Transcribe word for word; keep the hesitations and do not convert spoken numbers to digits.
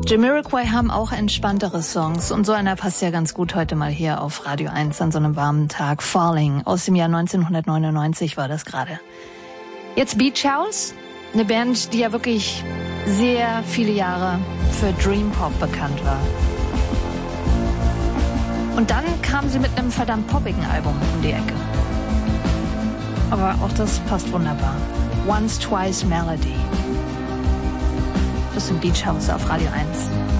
Jamiroquai haben auch entspanntere Songs und so einer passt ja ganz gut heute mal hier auf Radio eins an so einem warmen Tag. Falling aus dem Jahr neunzehnhundertneunundneunzig war das gerade. Jetzt Beach House, eine Band, die ja wirklich sehr viele Jahre für Dream Pop bekannt war. Und dann kam sie mit einem verdammt poppigen Album um die Ecke. Aber auch das passt wunderbar. Once Twice Melody. Das ist ein Beach House auf Radio eins.